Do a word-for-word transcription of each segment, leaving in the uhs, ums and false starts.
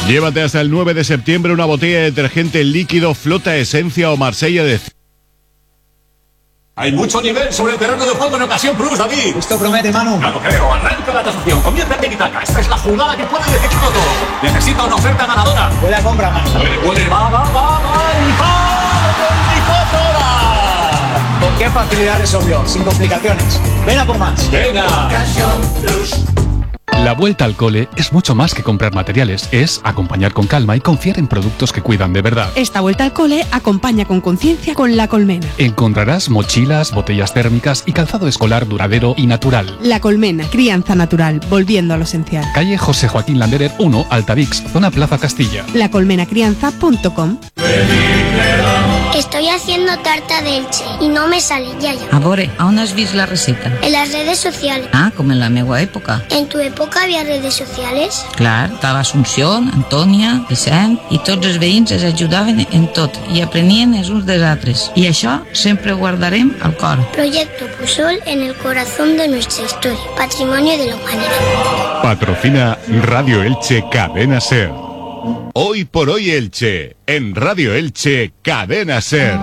Llévate hasta el nueve de septiembre una botella de detergente líquido Flota Esencia o Marsella de... Hay mucho nivel sobre el terreno de juego en ocasión plus, David. Esto promete, Manu. Claro, creo. Arranca la tasación. Comienza el tiki-taka. Esta es la jugada que puede decir todo. Necesita una oferta ganadora. Buena compra, Manu. Puede, puede. Va, va, va, va. Y va. veinticuatro horas. ¿Con qué facilidad resolvió? Sin complicaciones. Ven a por más. Venga. Ocasión plus. La vuelta al cole es mucho más que comprar materiales, es acompañar con calma y confiar en productos que cuidan de verdad. Esta vuelta al cole acompaña con conciencia con La Colmena. Encontrarás mochilas, botellas térmicas y calzado escolar duradero y natural. La Colmena, crianza natural, volviendo a lo esencial. Calle José Joaquín Landerer uno, Altavix, zona Plaza Castilla. la colmena crianza punto com. Estoy haciendo tarta de Elche y no me sale, ya ya. A veure, on has vist la receta? En las redes sociales. Ah, com en la meva època. ¿En tu época había redes sociales? Clar, estava Assumpció, Antònia, Vicent, i tots els veïns es ajudaven en tot i aprenien els uns dels altres. I això sempre ho guardarem al cor. Proyecto Pusol en el corazón de nuestra historia, patrimonio de la humanidad. Patrocina Radio Elche Cadena Ser. Hoy por hoy Elche, en Radio Elche Cadena Ser.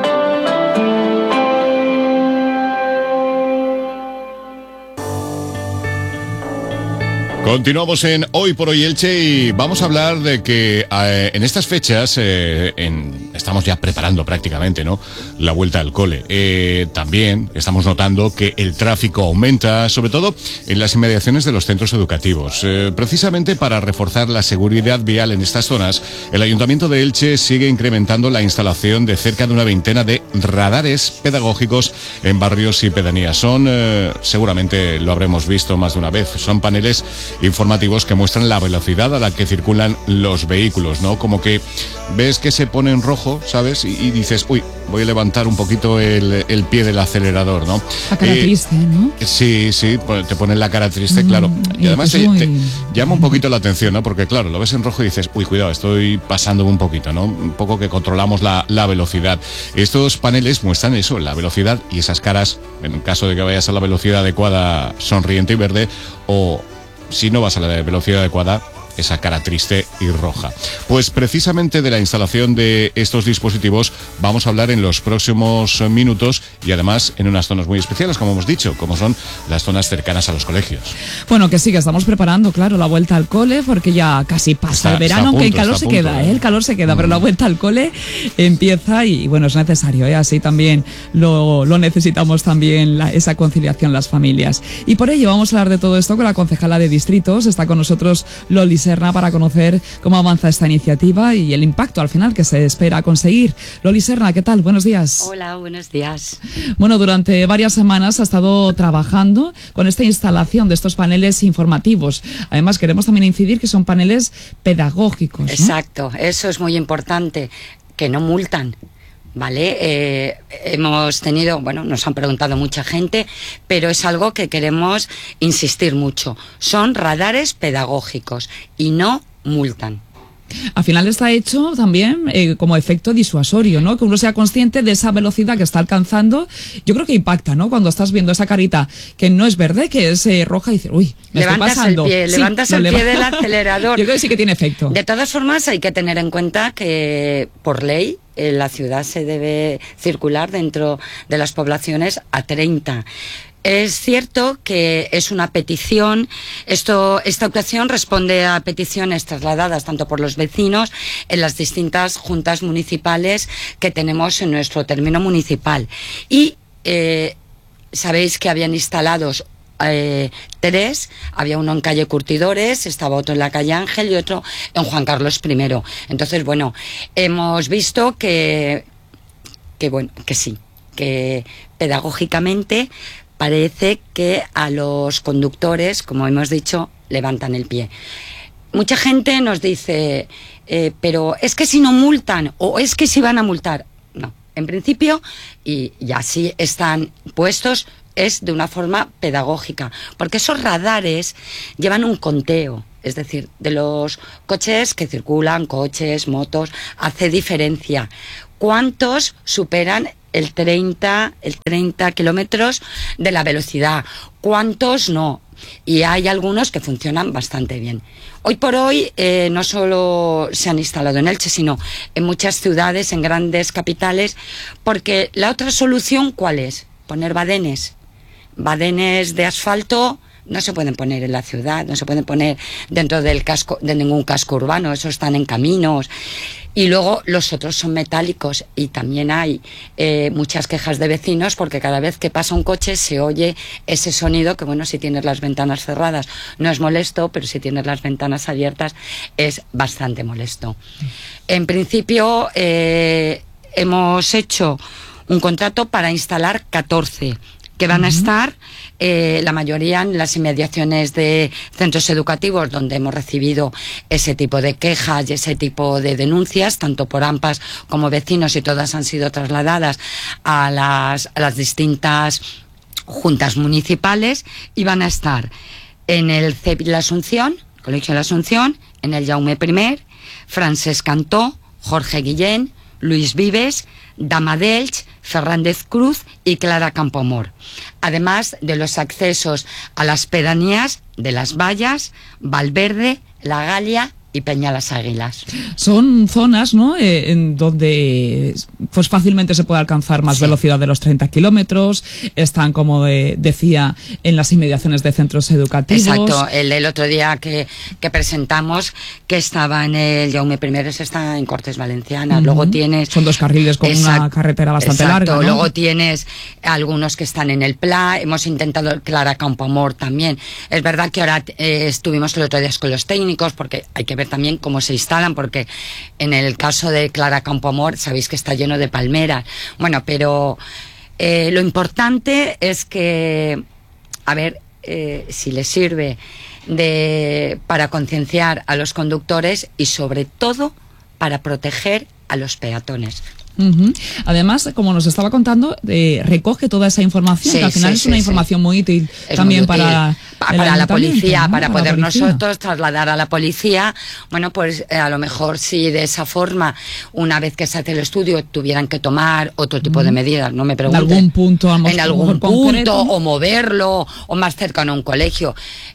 Continuamos en Hoy por Hoy Elche y vamos a hablar de que eh, en estas fechas eh, en, estamos ya preparando prácticamente, ¿no?, la vuelta al cole. Eh, también estamos notando que el tráfico aumenta, sobre todo en las inmediaciones de los centros educativos. Eh, precisamente para reforzar la seguridad vial en estas zonas, el Ayuntamiento de Elche sigue incrementando la instalación de cerca de una veintena de radares pedagógicos en barrios y pedanías. Son, eh, seguramente lo habremos visto más de una vez, son paneles informativos que muestran la velocidad a la que circulan los vehículos, ¿no? Como que ves que se pone en rojo, ¿sabes? Y, y dices, uy, voy a levantar un poquito el, el pie del acelerador, ¿no? La cara eh, triste, ¿no? Sí, sí, te ponen la cara triste, mm, claro. Y además te, te llama un poquito la atención, ¿no? Porque claro, lo ves en rojo y dices, uy, cuidado, estoy pasando un poquito, ¿no? Un poco que controlamos la, la velocidad. Estos paneles muestran eso, la velocidad y esas caras, en caso de que vayas a la velocidad adecuada, sonriente y verde, o si no vas a la velocidad adecuada, esa cara triste y roja. Pues precisamente de la instalación de estos dispositivos vamos a hablar en los próximos minutos y además en unas zonas muy especiales, como hemos dicho, como son las zonas cercanas a los colegios. Bueno, que sí, que estamos preparando, claro, la vuelta al cole, porque ya casi pasa está, el verano, aunque el calor se punto, queda, ¿eh? El calor se queda, mm. pero la vuelta al cole empieza y bueno, es necesario, ¿eh? Así también lo, lo necesitamos también, la, esa conciliación las familias. Y por ello vamos a hablar de todo esto con la concejala de distritos, está con nosotros Loli Serna para conocer cómo avanza esta iniciativa y el impacto al final que se espera conseguir. Loli Serna, ¿qué tal? Buenos días. Hola, buenos días. Bueno, durante varias semanas ha estado trabajando con esta instalación de estos paneles informativos. Además, queremos también incidir que son paneles pedagógicos, ¿no? Exacto, eso es muy importante, que no multan. Vale, eh, hemos tenido, bueno, nos han preguntado mucha gente, pero es algo que queremos insistir mucho. Son radares pedagógicos y no multan. Al final está hecho también eh, como efecto disuasorio, ¿no? Que uno sea consciente de esa velocidad que está alcanzando. Yo creo que impacta, ¿no? Cuando estás viendo esa carita que no es verde, que es eh, roja y dices, uy, me levantas estoy pasando. El pie, sí, levantas el pie del acelerador. Yo creo que sí que tiene efecto. De todas formas, hay que tener en cuenta que por ley eh, la ciudad se debe circular dentro de las poblaciones a treinta. Es cierto que es una petición, esto, esta actuación responde a peticiones trasladadas tanto por los vecinos en las distintas juntas municipales que tenemos en nuestro término municipal. Y eh, sabéis que habían instalados eh, tres, había uno en calle Curtidores, estaba otro en la calle Ángel y otro en Juan Carlos primero. Entonces, bueno, hemos visto que, que, bueno, que sí, que pedagógicamente parece que a los conductores, como hemos dicho, levantan el pie. Mucha gente nos dice, eh, pero es que si no multan, o es que si van a multar. No, en principio, y, y así están puestos, es de una forma pedagógica, porque esos radares llevan un conteo, es decir, de los coches que circulan, coches, motos, hace diferencia. ¿Cuántos superan el treinta, el treinta kilómetros de la velocidad. ¿Cuántos? No. Y hay algunos que funcionan bastante bien. Hoy por hoy eh, no solo se han instalado en Elche, sino en muchas ciudades, en grandes capitales, porque la otra solución, ¿cuál es? Poner badenes. Badenes de asfalto no se pueden poner en la ciudad, no se pueden poner dentro del casco, de ningún casco urbano, esos están en caminos. Y luego los otros son metálicos, y también hay eh, muchas quejas de vecinos porque cada vez que pasa un coche se oye ese sonido que, bueno, si tienes las ventanas cerradas no es molesto, pero si tienes las ventanas abiertas es bastante molesto. En principio eh, hemos hecho un contrato para instalar catorce que van a estar, eh, la mayoría en las inmediaciones de centros educativos donde hemos recibido ese tipo de quejas y ese tipo de denuncias, tanto por AMPAs como vecinos, y todas han sido trasladadas a las, a las distintas juntas municipales, y van a estar en el C E P La Asunción, Colegio de la Asunción, en el Jaume primer, Francesc Cantó, Jorge Guillén, Luis Vives, Dama d'Elx, Fernández Cruz y Clara Campoamor. Además de los accesos a las pedanías de Las Vallas, Valverde, La Galia y Peña Las Águilas. Son zonas, ¿no?, eh, en donde pues fácilmente se puede alcanzar más sí. velocidad de los treinta kilómetros. Están, como de, decía, en las inmediaciones de centros educativos. Exacto. El, el otro día que, que presentamos, que estaba en el Jaume primero, está en Cortes Valencianas. Uh-huh. Luego tienes... Son dos carriles con exacto, una carretera bastante exacto. larga, ¿no? Luego tienes algunos que están en el Pla. Hemos intentado Clara Campoamor también. Es verdad que ahora eh, estuvimos el otro día con los técnicos, porque hay que ver también cómo se instalan, porque en el caso de Clara Campoamor sabéis que está lleno de palmeras. Bueno, pero eh, lo importante es que, a ver, eh, si les sirve de para concienciar a los conductores y sobre todo para proteger a los peatones. Uh-huh. Además, como nos estaba contando, eh, recoge toda esa información, sí, que al final sí, es una sí, información sí. muy útil es también muy útil para, para la policía, ¿no? para, para poder policía. nosotros trasladar a la policía. Bueno, pues eh, a lo mejor si de esa forma, una vez que se hace el estudio, tuvieran que tomar otro tipo uh-huh. de medidas, no me pregunten. En algún punto, a en algún punto, concreto, o moverlo, o más cercano a un colegio.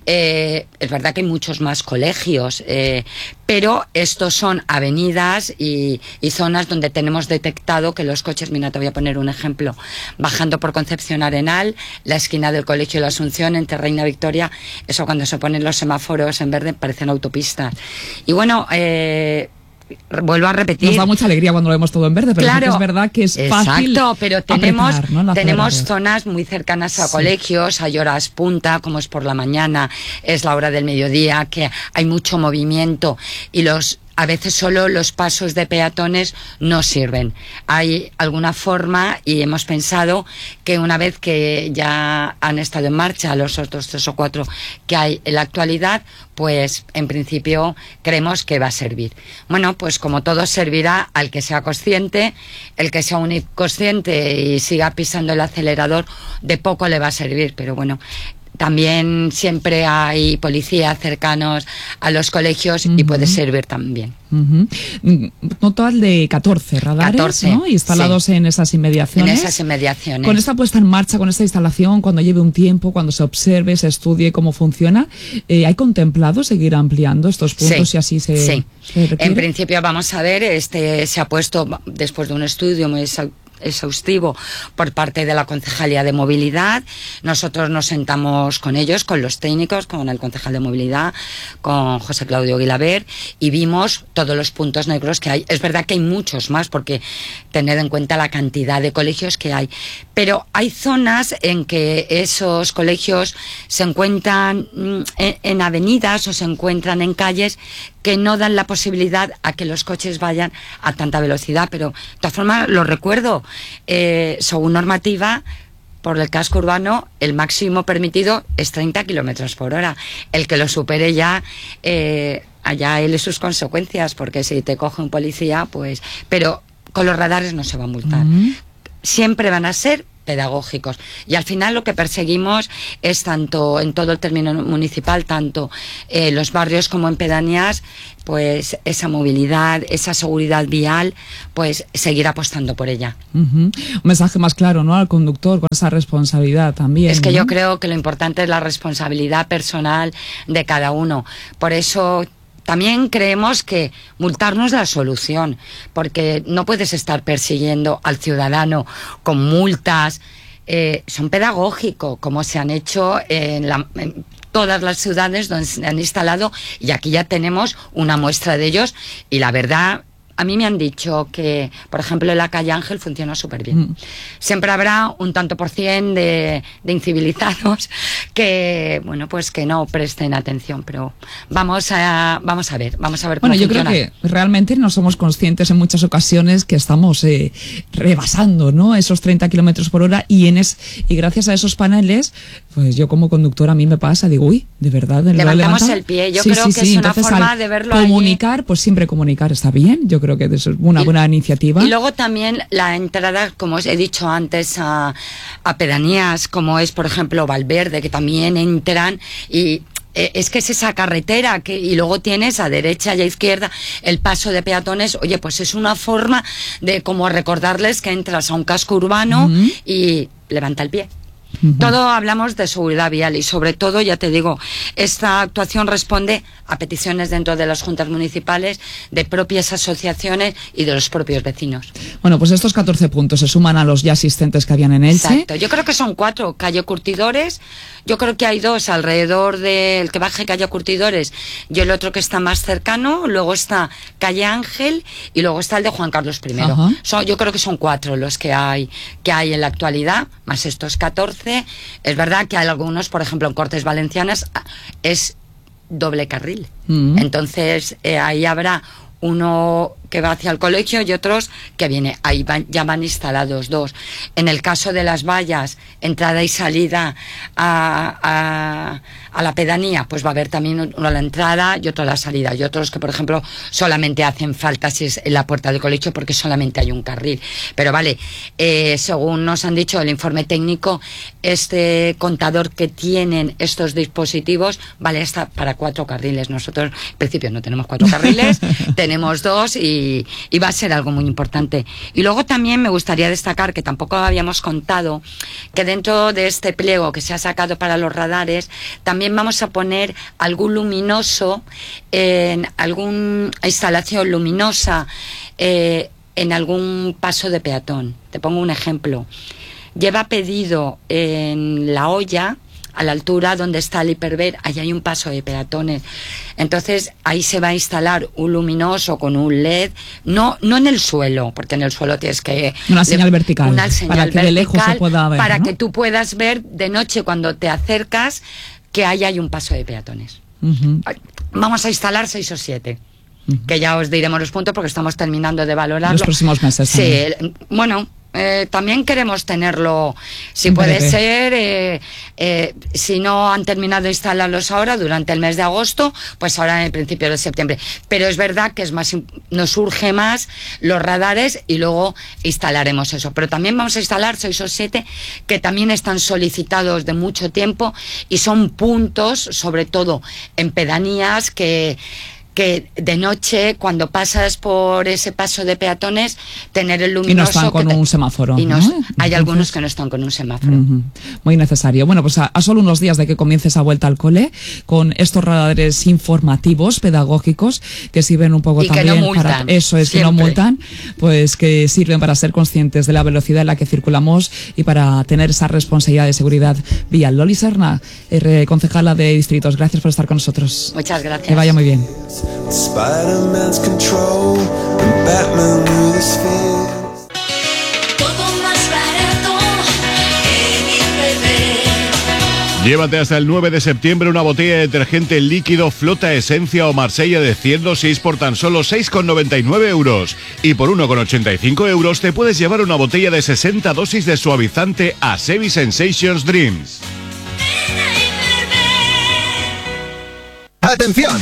Eh, es verdad que hay muchos más colegios, eh, pero estos son avenidas y, y zonas donde tenemos detectado que los coches, mira, te voy a poner un ejemplo, bajando por Concepción Arenal, la esquina del Colegio de la Asunción, entre Reina Victoria, eso cuando se ponen los semáforos en verde parecen autopistas. Y bueno, eh, vuelvo a repetir. Nos da mucha alegría cuando lo vemos todo en verde, pero claro, es verdad que es fácil. Exacto, pero tenemos, apretar, ¿no? tenemos zonas muy cercanas a sí. colegios, hay horas punta, como es por la mañana, es la hora del mediodía, que hay mucho movimiento y los a veces solo los pasos de peatones no sirven. Hay alguna forma, y hemos pensado que una vez que ya han estado en marcha los otros tres o cuatro que hay en la actualidad, pues en principio creemos que va a servir. Bueno, pues como todo servirá al que sea consciente, el que sea un inconsciente y siga pisando el acelerador, de poco le va a servir, pero bueno. También siempre hay policías cercanos a los colegios uh-huh. y puede servir también. Uh-huh. Un total de catorce radares, catorce, ¿no? Instalados sí. en esas inmediaciones. En esas inmediaciones. Con esta puesta en marcha, con esta instalación, cuando lleve un tiempo, cuando se observe, se estudie cómo funciona, eh, ¿hay contemplado seguir ampliando estos puntos sí. y así se, sí. se requiere? En principio vamos a ver, este se ha puesto después de un estudio muy exhaustivo por parte de la Concejalía de Movilidad. Nosotros nos sentamos con ellos, con los técnicos, con el concejal de Movilidad, con José Claudio Guilaber, y vimos todos los puntos negros que hay. Es verdad que hay muchos más, porque tened en cuenta la cantidad de colegios que hay, pero hay zonas en que esos colegios se encuentran en, en avenidas o se encuentran en calles que no dan la posibilidad a que los coches vayan a tanta velocidad, pero de todas formas lo recuerdo, eh, según normativa por el casco urbano el máximo permitido es treinta kilómetros por hora, el que lo supere ya eh, allá él y sus consecuencias, porque si te coge un policía, pues, pero con los radares no se va a multar. Uh-huh. Siempre van a ser pedagógicos. Y al final lo que perseguimos es tanto en todo el término municipal, tanto en eh, los barrios como en pedanías, pues esa movilidad, esa seguridad vial, pues seguir apostando por ella. Uh-huh. Un mensaje más claro, ¿no?, al conductor, con esa responsabilidad también. Es que ¿no? yo creo que lo importante es la responsabilidad personal de cada uno. Por eso también creemos que multar no es la solución, porque no puedes estar persiguiendo al ciudadano con multas. Eh, son pedagógicos, como se han hecho en, la, en todas las ciudades donde se han instalado, y aquí ya tenemos una muestra de ellos, y la verdad, a mí me han dicho que, por ejemplo, en la calle Ángel funciona súper bien. Mm. Siempre habrá un tanto por cien de, de incivilizados que, bueno, pues que no presten atención, pero vamos a vamos a ver, vamos a ver cómo Bueno, yo funciona. creo que realmente no somos conscientes en muchas ocasiones que estamos eh, rebasando, ¿no?, esos treinta kilómetros por hora, y en es y gracias a esos paneles, pues yo como conductor a mí me pasa, digo, uy, de verdad, levantamos el pie. Yo sí, creo sí, que sí. es una Entonces, forma de verlo comunicar, allí. Pues siempre comunicar está bien. Yo creo que es una y, buena iniciativa. Y luego también la entrada, como os he dicho antes, a, a pedanías, como es, por ejemplo, Valverde, que también entran y es que es esa carretera que y luego tienes a derecha y a izquierda el paso de peatones. Oye, pues es una forma de como recordarles que entras a un casco urbano uh-huh. y levanta el pie. Uh-huh. Todo hablamos de seguridad vial y sobre todo, ya te digo, esta actuación responde a peticiones dentro de las juntas municipales, de propias asociaciones y de los propios vecinos. Bueno, pues estos catorce puntos se suman a los ya asistentes que habían en Elche. Exacto, yo creo que son cuatro. Calle Curtidores, yo creo que hay dos alrededor del que baje Calle Curtidores y el otro que está más cercano, luego está Calle Ángel y luego está el de Juan Carlos primero. Son, yo creo que son cuatro los que hay, que hay en la actualidad, más estos catorce. Es verdad que hay algunos, por ejemplo, en Cortes Valencianas es doble carril. Mm. Entonces, eh, ahí habrá uno que va hacia el colegio y otros que viene. Ahí van, ya van instalados dos. En el caso de las vallas, entrada y salida a, a, a la pedanía, pues va a haber también uno a la entrada y otro a la salida. Y otros que, por ejemplo, solamente hacen falta si es en la puerta del colegio porque solamente hay un carril. Pero vale, eh, según nos han dicho el informe técnico, este contador que tienen estos dispositivos vale hasta para cuatro carriles. Nosotros, en principio, no tenemos cuatro carriles, tenemos dos y Y, y va a ser algo muy importante. Y luego también me gustaría destacar, que tampoco habíamos contado, que dentro de este pliego que se ha sacado para los radares, también vamos a poner algún luminoso, en alguna instalación luminosa eh, en algún paso de peatón. Te pongo un ejemplo. Lleva pedido en La Hoya, a la altura donde está el Hiperver, ahí hay un paso de peatones. Entonces ahí se va a instalar un luminoso con un L E D, no no en el suelo, porque en el suelo tienes que una señal le, vertical, una señal para que vertical, de lejos se pueda ver, para ¿no? que tú puedas ver de noche cuando te acercas que ahí hay un paso de peatones. Uh-huh. Vamos a instalar seis o siete. Uh-huh. Que ya os diremos los puntos porque estamos terminando de valorarlo. Los próximos meses. Sí, el, bueno. Eh, también queremos tenerlo, si puede breve. ser, eh, eh, si no han terminado de instalarlos ahora, durante el mes de agosto, pues ahora en el principio de septiembre. Pero es verdad que es más, nos urge más los radares y luego instalaremos eso. Pero también vamos a instalar seis o siete que también están solicitados de mucho tiempo y son puntos, sobre todo en pedanías, que... que de noche, cuando pasas por ese paso de peatones, tener el luminoso... Y no están con te, un semáforo. Y no, ¿no? hay Entonces, algunos que no están con un semáforo. Uh-huh. Muy necesario. Bueno, pues a, a solo unos días de que comience esa vuelta al cole, con estos radares informativos, pedagógicos, que sirven un poco y también que no multan, para... Eso es, siempre. que no multan, pues que sirven para ser conscientes de la velocidad en la que circulamos y para tener esa responsabilidad de seguridad vial. Loli Serna, eh, concejala de Distritos, gracias por estar con nosotros. Muchas gracias. Que vaya muy bien. Spider-Man's control and Batman with his fist. Todo más barato en Hiperver. Llévate hasta el nueve de septiembre una botella de detergente líquido Flota Esencia o Marsella de cien dosis por tan solo seis con noventa y nueve euros. Y por uno con ochenta y cinco euros te puedes llevar una botella de sesenta dosis de suavizante Asevi Sensations Dreams. ¡Atención!